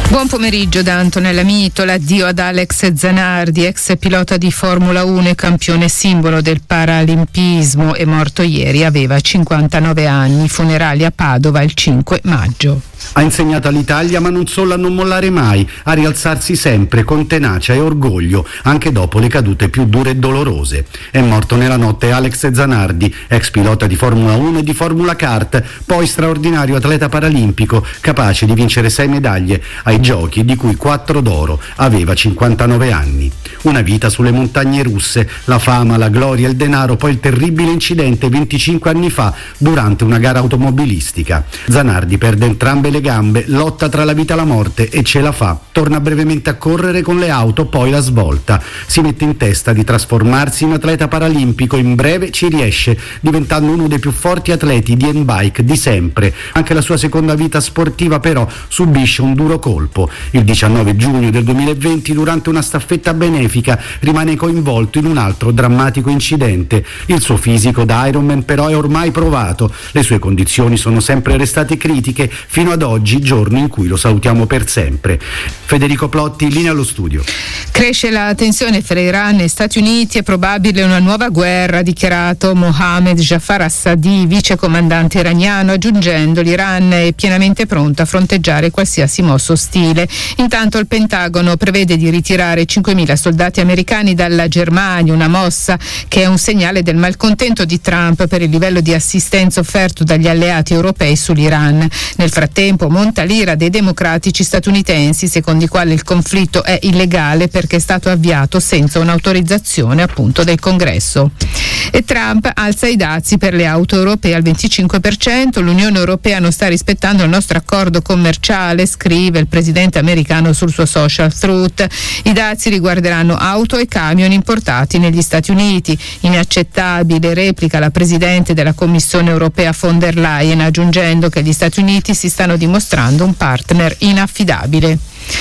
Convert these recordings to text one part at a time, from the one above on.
Buon pomeriggio da Antonella Mitola. Addio ad Alex Zanardi, ex pilota di Formula 1 e campione simbolo del paralimpismo, è morto ieri, aveva 59 anni. Funerali a Padova il 5 maggio. Ha insegnato all'Italia, ma non solo, a non mollare mai, a rialzarsi sempre con tenacia e orgoglio, anche dopo le cadute più dure e dolorose. È morto nella notte Alex Zanardi, ex pilota di Formula 1 e di Formula Kart, poi straordinario atleta paralimpico, capace di vincere 6 medaglie ai giochi, di cui 4 d'oro. Aveva 59 anni. Una vita sulle montagne russe, la fama, la gloria, il denaro, poi il terribile incidente 25 anni fa durante una gara automobilistica. Zanardi perde entrambe le gambe, lotta tra la vita e la morte e ce la fa. Torna brevemente a correre con le auto, poi la svolta. Si mette in testa di trasformarsi in atleta paralimpico, in breve ci riesce, diventando uno dei più forti atleti di handbike di sempre. Anche la sua seconda vita sportiva però subisce un duro colpo. Il 19 giugno del 2020, durante una staffetta benefica, rimane coinvolto in un altro drammatico incidente. Il suo fisico da Ironman però è ormai provato. Le sue condizioni sono sempre restate critiche fino ad oggi, giorno in cui lo salutiamo per sempre. Federico Plotti, linea allo studio. Cresce la tensione fra Iran e Stati Uniti, è probabile una nuova guerra, ha dichiarato Mohammed Jafar Assadi, vice comandante iraniano, aggiungendo: l'Iran è pienamente pronto a fronteggiare qualsiasi mossa ostile. Intanto il Pentagono prevede di ritirare 5.000 soldati americani dalla Germania, una mossa che è un segnale del malcontento di Trump per il livello di assistenza offerto dagli alleati europei sull'Iran. Nel frattempo monta l'ira dei democratici statunitensi, secondo i quali il conflitto è illegale perché è stato avviato senza un'autorizzazione appunto del Congresso. E Trump alza i dazi per le auto europee al 25%. L'Unione Europea non sta rispettando il nostro accordo commerciale, scrive il presidente americano sul suo social Truth. I dazi riguarderanno auto e camion importati negli Stati Uniti. Inaccettabile, replica la presidente della Commissione Europea von der Leyen, aggiungendo che gli Stati Uniti si stanno dimostrando un partner inaffidabile.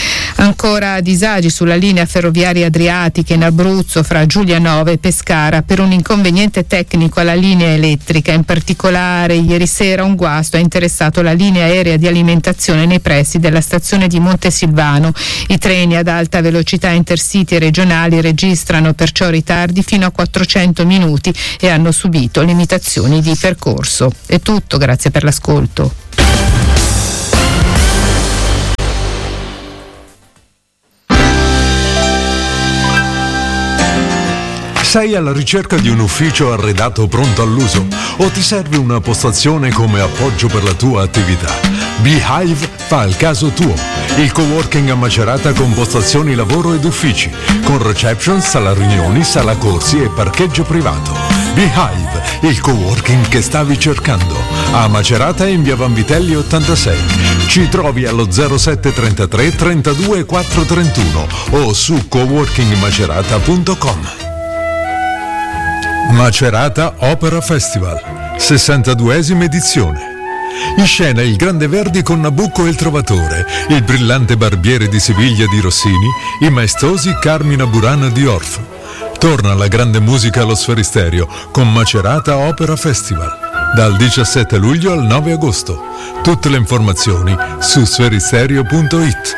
Ancora disagi sulla linea ferroviaria adriatica in Abruzzo fra Giulianova e Pescara per un inconveniente tecnico alla linea elettrica. In particolare ieri sera un guasto ha interessato la linea aerea di alimentazione nei pressi della stazione di Montesilvano. I treni ad alta velocità intercity e regionali registrano perciò ritardi fino a 400 minuti e hanno subito limitazioni di percorso. È tutto, grazie per l'ascolto. Sei alla ricerca di un ufficio arredato pronto all'uso o ti serve una postazione come appoggio per la tua attività? Beehive fa il caso tuo. Il coworking a Macerata con postazioni lavoro ed uffici, con reception, sala riunioni, sala corsi e parcheggio privato. Beehive, il coworking che stavi cercando. A Macerata in via Vanvitelli 86. Ci trovi allo 0733 32 431 o su coworkingmacerata.com. Macerata Opera Festival, 62esima edizione. In scena il Grande Verdi con Nabucco e il Trovatore, il brillante Barbiere di Siviglia di Rossini, i maestosi Carmina Burana di Orff. Torna la grande musica allo Sferisterio con Macerata Opera Festival, dal 17 luglio al 9 agosto. Tutte le informazioni su sferisterio.it.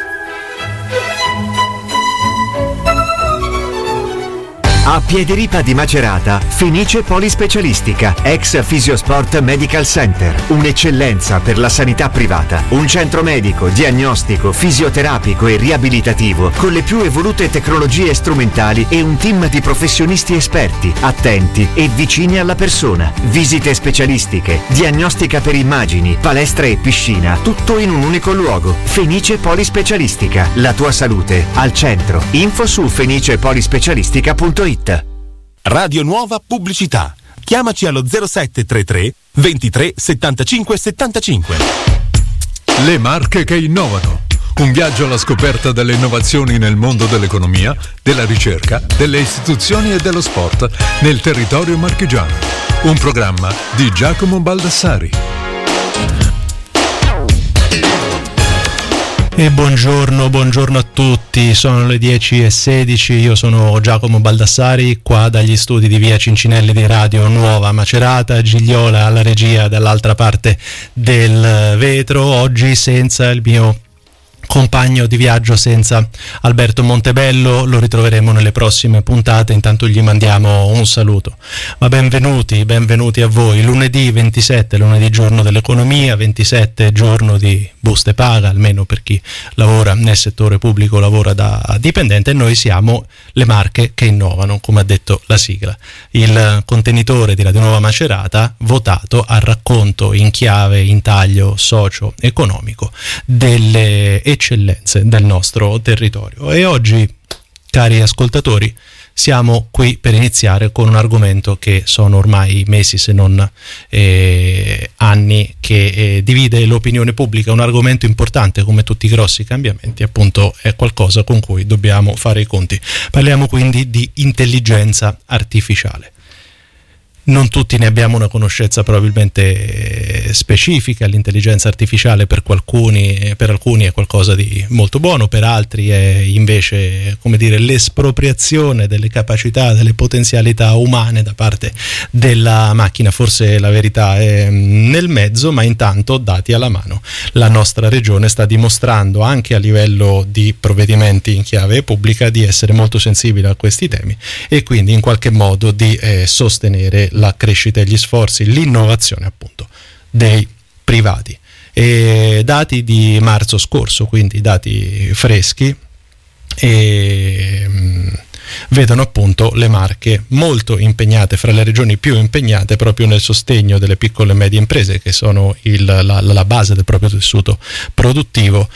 A Piediripa di Macerata, Fenice Polispecialistica, ex Fisiosport Medical Center, un'eccellenza per la sanità privata, un centro medico, diagnostico, fisioterapico e riabilitativo con le più evolute tecnologie strumentali e un team di professionisti esperti, attenti e vicini alla persona. Visite specialistiche, diagnostica per immagini, palestra e piscina, tutto in un unico luogo. Fenice Polispecialistica, la tua salute al centro. Info su fenicepolispecialistica.it. Radio Nuova Pubblicità. Chiamaci allo 0733 23 75 75. Le marche che innovano. Un viaggio alla scoperta delle innovazioni nel mondo dell'economia, della ricerca, delle istituzioni e dello sport nel territorio marchigiano. Un programma di Giacomo Baldassari. E buongiorno a tutti, sono le 10:16, io sono Giacomo Baldassari, qua dagli studi di via Cincinelli di Radio Nuova Macerata, Gigliola alla regia dall'altra parte del vetro, oggi senza il mio compagno di viaggio senza Alberto Montebello. Lo ritroveremo nelle prossime puntate, intanto gli mandiamo un saluto. Ma benvenuti a voi. Lunedì 27, lunedì giorno dell'economia, 27 giorno di buste paga, almeno per chi lavora nel settore pubblico, lavora da dipendente, e noi siamo le Marche che innovano, come ha detto la sigla. Il contenitore di Radio Nuova Macerata votato al racconto in chiave, in taglio socio-economico delle eccellenze del nostro territorio. E oggi, cari ascoltatori, siamo qui per iniziare con un argomento che sono ormai mesi, se non anni, che divide l'opinione pubblica. Un argomento importante, come tutti i grossi cambiamenti, appunto è qualcosa con cui dobbiamo fare i conti. Parliamo quindi di intelligenza artificiale. Non tutti ne abbiamo una conoscenza probabilmente specifica. L'intelligenza artificiale per alcuni è qualcosa di molto buono, per altri è invece, come dire, l'espropriazione delle capacità, delle potenzialità umane da parte della macchina. Forse la verità è nel mezzo, ma intanto, dati alla mano, la nostra regione sta dimostrando, anche a livello di provvedimenti in chiave pubblica, di essere molto sensibile a questi temi e quindi in qualche modo di sostenere la crescita e gli sforzi, l'innovazione appunto dei privati. E dati di marzo scorso, quindi dati freschi, vedono appunto le Marche molto impegnate, fra le regioni più impegnate proprio nel sostegno delle piccole e medie imprese, che sono la base del proprio tessuto produttivo,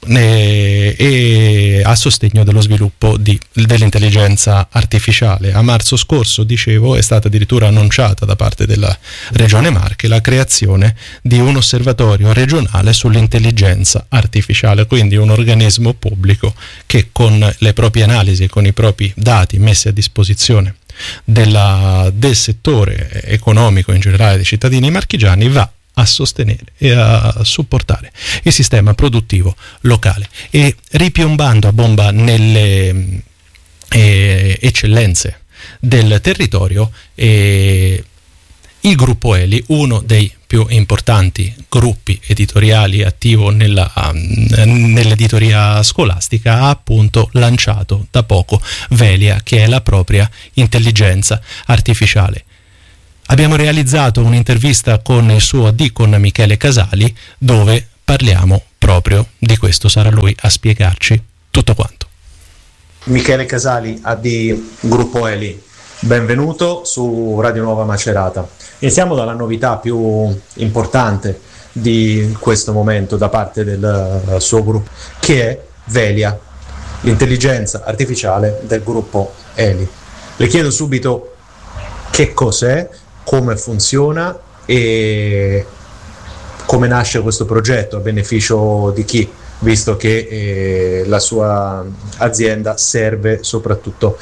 e a sostegno dello sviluppo dell'intelligenza artificiale. A marzo scorso, dicevo, è stata addirittura annunciata da parte della Regione Marche la creazione di un osservatorio regionale sull'intelligenza artificiale, quindi un organismo pubblico che, con le proprie analisi e con i propri dati messi a disposizione del settore economico in generale dei cittadini marchigiani, va a sostenere e a supportare il sistema produttivo locale. E ripiombando a bomba nelle eccellenze del territorio, il gruppo Eli, uno dei più importanti gruppi editoriali attivo nell'editoria scolastica, ha appunto lanciato da poco Velia, che è la propria intelligenza artificiale. Abbiamo realizzato un'intervista con il suo AD, con Michele Casali, dove parliamo proprio di questo. Sarà lui a spiegarci tutto quanto. Michele Casali, AD Gruppo Eli, benvenuto su Radio Nuova Macerata. Iniziamo dalla novità più importante di questo momento da parte del suo gruppo, che è Velia, l'intelligenza artificiale del gruppo Eli. Le chiedo subito che cos'è, come funziona e come nasce questo progetto, a beneficio di chi, visto che la sua azienda serve soprattutto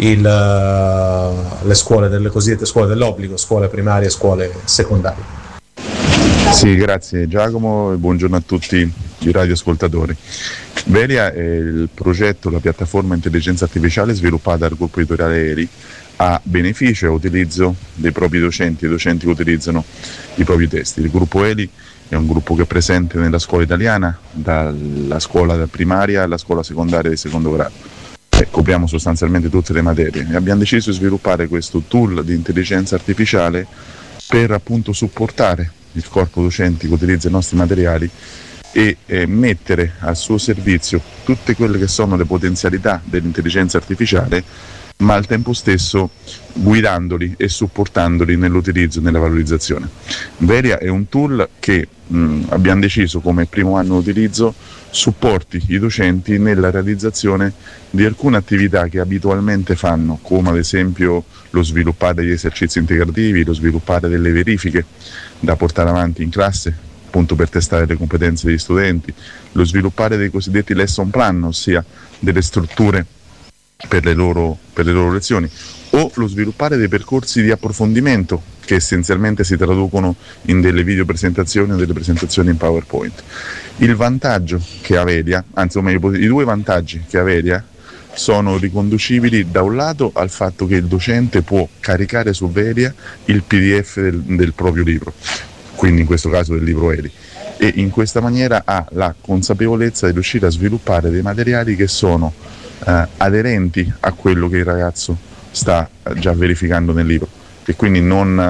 le scuole, delle cosiddette scuole dell'obbligo, scuole primarie e scuole secondarie. Sì, grazie Giacomo e buongiorno a tutti i radioascoltatori. Velia è il progetto, la piattaforma intelligenza artificiale sviluppata dal gruppo editoriale Eli a beneficio e utilizzo dei propri docenti e docenti che utilizzano i propri testi. Il gruppo Eli è un gruppo che è presente nella scuola italiana, dalla scuola primaria alla scuola secondaria di secondo grado. Copriamo sostanzialmente tutte le materie e abbiamo deciso di sviluppare questo tool di intelligenza artificiale per appunto supportare il corpo docenti che utilizza i nostri materiali e mettere al suo servizio tutte quelle che sono le potenzialità dell'intelligenza artificiale, ma al tempo stesso guidandoli e supportandoli nell'utilizzo e nella valorizzazione. Velia è un tool che abbiamo deciso come primo anno di utilizzo supporti i docenti nella realizzazione di alcune attività che abitualmente fanno, come ad esempio lo sviluppare degli esercizi integrativi, lo sviluppare delle verifiche da portare avanti in classe, appunto per testare le competenze degli studenti, lo sviluppare dei cosiddetti lesson plan, ossia delle strutture per le loro lezioni, o lo sviluppare dei percorsi di approfondimento che essenzialmente si traducono in delle video presentazioni o delle presentazioni in PowerPoint. Il vantaggio che ha Velia, anzi o meglio i due vantaggi che ha Velia sono riconducibili da un lato al fatto che il docente può caricare su Velia il PDF del proprio libro, quindi in questo caso del libro Eli, e in questa maniera ha la consapevolezza di riuscire a sviluppare dei materiali che sono aderenti a quello che il ragazzo sta già verificando nel libro, e quindi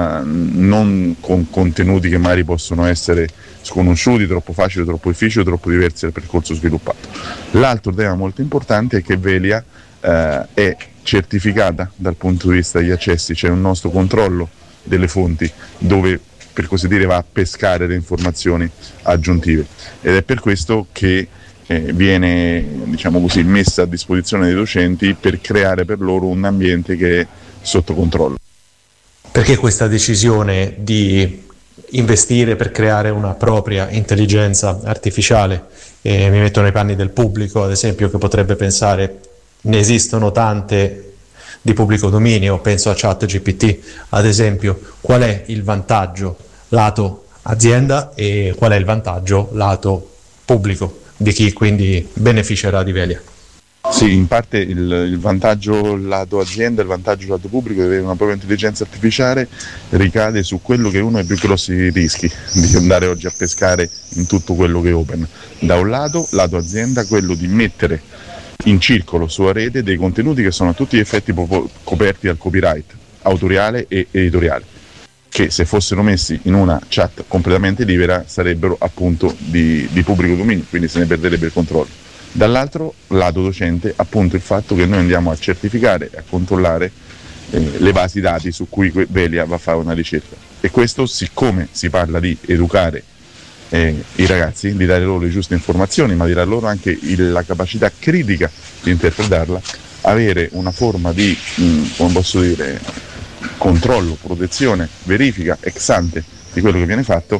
non con contenuti che magari possono essere sconosciuti, troppo facili, troppo difficili, troppo diversi dal percorso sviluppato. L'altro tema molto importante è che Velia è certificata dal punto di vista degli accessi, c'è un nostro controllo delle fonti dove, per così dire, va a pescare le informazioni aggiuntive, ed è per questo che viene, diciamo così, messa a disposizione dei docenti per creare per loro un ambiente che è sotto controllo. Perché questa decisione di investire per creare una propria intelligenza artificiale? Mi metto nei panni del pubblico, ad esempio, che potrebbe pensare: ne esistono tante di pubblico dominio, penso a ChatGPT ad esempio. Qual è il vantaggio lato azienda e qual è il vantaggio lato pubblico di chi quindi beneficerà di Velia? Sì, in parte il vantaggio lato azienda e il vantaggio lato pubblico di avere una propria intelligenza artificiale ricade su quello che è uno dei più grossi rischi di andare oggi a pescare in tutto quello che è open. Da un lato azienda, quello di mettere in circolo sulla rete dei contenuti che sono a tutti gli effetti coperti dal copyright autoriale e editoriale, che se fossero messi in una chat completamente libera sarebbero appunto di pubblico dominio, quindi se ne perderebbe il controllo. Dall'altro lato docente, appunto, il fatto che noi andiamo a certificare e a controllare le basi dati su cui Velia va a fare una ricerca, e questo, siccome si parla di educare i ragazzi, di dare loro le giuste informazioni, ma di dare loro anche la capacità critica di interpretarla, avere una forma di, come posso dire, controllo, protezione, verifica ex ante di quello che viene fatto,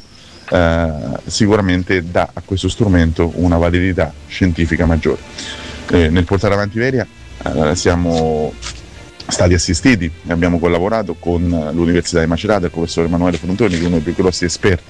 sicuramente dà a questo strumento una validità scientifica maggiore. Nel portare avanti Velia siamo stati assistiti e abbiamo collaborato con l'Università di Macerata, il professor Emanuele Frontoni, che è uno dei più grossi esperti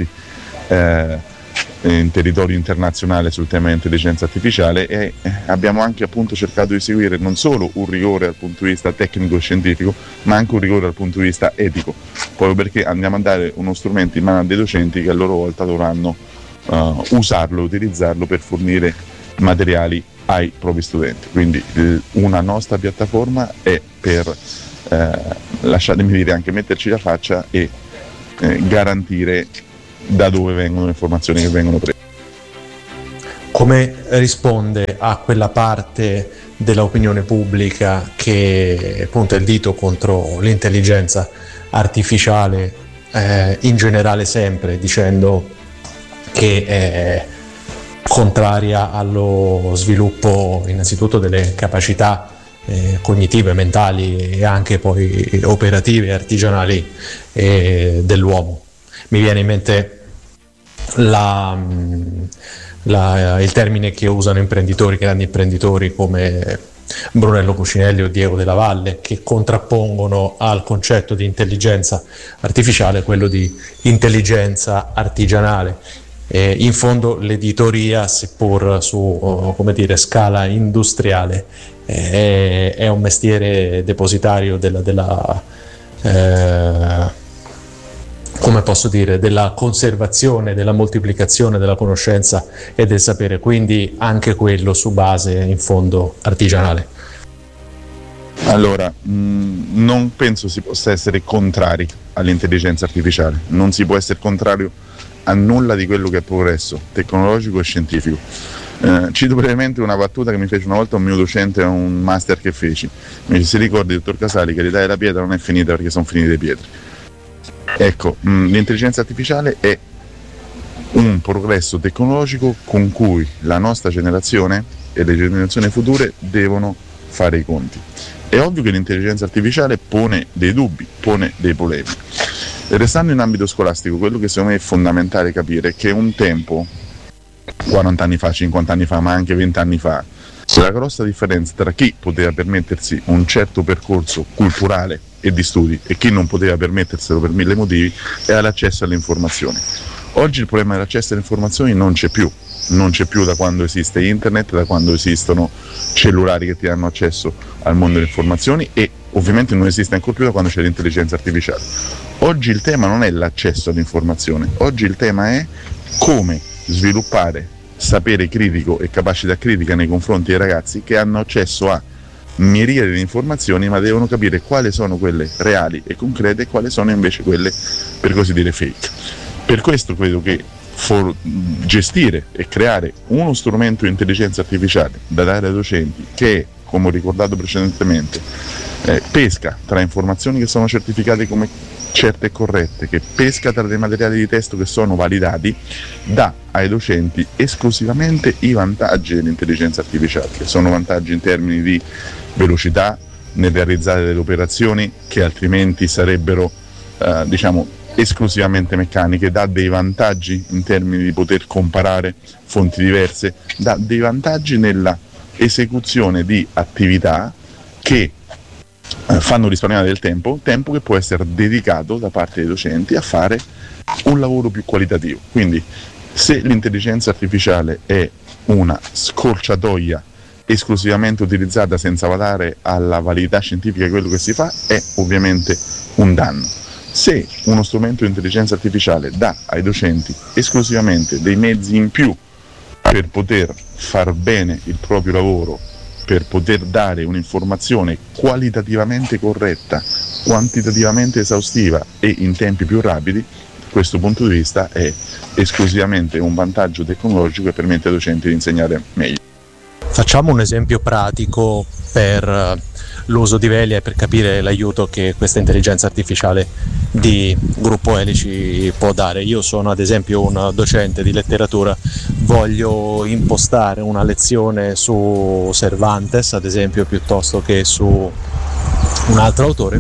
in territorio internazionale sul tema dell'intelligenza artificiale, e abbiamo anche appunto cercato di seguire non solo un rigore dal punto di vista tecnico e scientifico, ma anche un rigore dal punto di vista etico, proprio perché andiamo a dare uno strumento in mano a dei docenti che a loro volta dovranno usarlo, utilizzarlo per fornire materiali ai propri studenti. Quindi una nostra piattaforma è per, lasciatemi dire, anche metterci la faccia e garantire da dove vengono le informazioni che vengono prese. Come risponde a quella parte dell'opinione pubblica che punta il dito contro l'intelligenza artificiale in generale, sempre dicendo che è contraria allo sviluppo innanzitutto delle capacità cognitive, mentali e anche poi operative e artigianali dell'uomo? Mi viene in mente il termine che usano grandi imprenditori come Brunello Cucinelli o Diego Della Valle, che contrappongono al concetto di intelligenza artificiale quello di intelligenza artigianale. In fondo l'editoria, seppur su scala industriale, è un mestiere depositario della conservazione, della moltiplicazione della conoscenza e del sapere, quindi anche quello su base in fondo artigianale. Allora, non penso si possa essere contrari all'intelligenza artificiale, non si può essere contrario a nulla di quello che è progresso tecnologico e scientifico. Cito brevemente una battuta che mi fece una volta un mio docente a un master che feci. Mi si ricordi, dottor Casali, che l'età della pietra non è finita perché sono finite le pietre. Ecco, l'intelligenza artificiale è un progresso tecnologico con cui la nostra generazione e le generazioni future devono fare i conti. È ovvio che l'intelligenza artificiale pone dei dubbi, pone dei problemi. Restando in ambito scolastico, quello che secondo me è fondamentale capire è che un tempo, 40 anni fa, 50 anni fa, ma anche 20 anni fa, la grossa differenza tra chi poteva permettersi un certo percorso culturale e di studi e chi non poteva permetterselo per mille motivi era l'accesso alle informazioni. Oggi il problema dell'accesso alle informazioni non c'è più da quando esiste internet, da quando esistono cellulari che ti danno accesso al mondo delle informazioni, e ovviamente non esiste ancora più da quando c'è l'intelligenza artificiale. Oggi il tema non è l'accesso all'informazione, oggi il tema è come sviluppare sapere critico e capacità critica nei confronti dei ragazzi che hanno accesso a miriade di informazioni, ma devono capire quali sono quelle reali e concrete e quali sono invece quelle, per così dire, fake. Per questo credo che gestire e creare uno strumento di intelligenza artificiale da dare ai docenti che, come ho ricordato precedentemente, pesca tra informazioni che sono certificate come certe e corrette, che pesca tra dei materiali di testo che sono validati, dà ai docenti esclusivamente i vantaggi dell'intelligenza artificiale, che sono vantaggi in termini di velocità nel realizzare delle operazioni che altrimenti sarebbero esclusivamente meccaniche, dà dei vantaggi in termini di poter comparare fonti diverse, dà dei vantaggi nella esecuzione di attività che fanno risparmiare del tempo che può essere dedicato da parte dei docenti a fare un lavoro più qualitativo. Quindi se l'intelligenza artificiale è una scorciatoia esclusivamente utilizzata senza badare alla validità scientifica di quello che si fa, è ovviamente un danno. Se uno strumento di intelligenza artificiale dà ai docenti esclusivamente dei mezzi in più per poter far bene il proprio lavoro, per poter dare un'informazione qualitativamente corretta, quantitativamente esaustiva e in tempi più rapidi, da questo punto di vista è esclusivamente un vantaggio tecnologico che permette ai docenti di insegnare meglio. Facciamo un esempio pratico per l'uso di Velia e per capire l'aiuto che questa intelligenza artificiale di Gruppo Eli ci può dare. Io sono ad esempio un docente di letteratura, voglio impostare una lezione su Cervantes ad esempio piuttosto che su un altro autore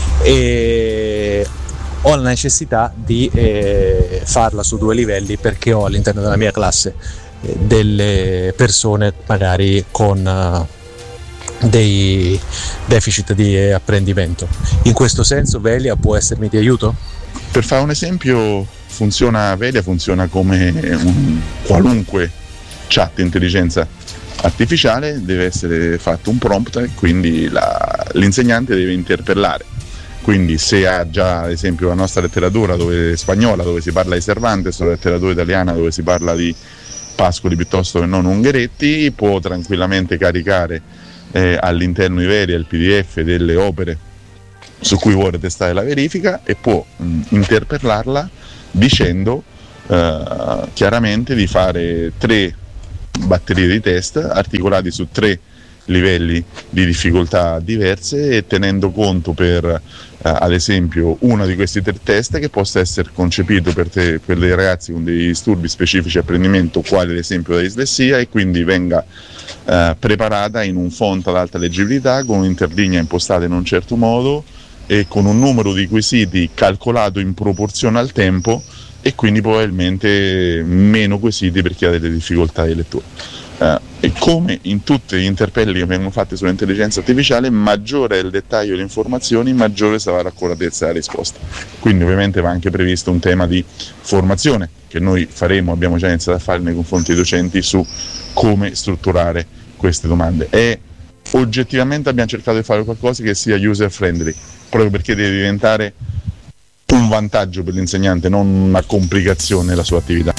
e ho la necessità di farla su 2 livelli perché ho all'interno della mia classe delle persone magari con dei deficit di apprendimento. In questo senso Velia può essermi di aiuto? Per fare un esempio, Velia funziona come un qualunque chat di intelligenza artificiale, deve essere fatto un prompt e quindi l'insegnante deve interpellare. Quindi se ha già ad esempio la nostra letteratura spagnola dove si parla di Cervantes, o la letteratura italiana dove si parla di Pascoli piuttosto che non Ungheretti, può tranquillamente caricare all'interno di Velia il PDF delle opere su cui vuole testare la verifica e può interpellarla dicendo chiaramente di fare 3 batterie di test articolati su 3 livelli di difficoltà diverse e tenendo conto per ad esempio uno di questi 3 test che possa essere concepito per dei ragazzi con dei disturbi specifici di apprendimento quali ad esempio la dislessia e quindi venga preparata in un font ad alta leggibilità con un'interlinea impostata in un certo modo e con un numero di quesiti calcolato in proporzione al tempo e quindi probabilmente meno quesiti per chi ha delle difficoltà di lettura. E come in tutti gli interpelli che vengono fatti sull'intelligenza artificiale, maggiore è il dettaglio delle informazioni, maggiore sarà l'accuratezza della risposta. Quindi ovviamente va anche previsto un tema di formazione che noi abbiamo già iniziato a fare nei confronti dei docenti su come strutturare queste domande. E oggettivamente abbiamo cercato di fare qualcosa che sia user friendly, proprio perché deve diventare un vantaggio per l'insegnante, non una complicazione della sua attività.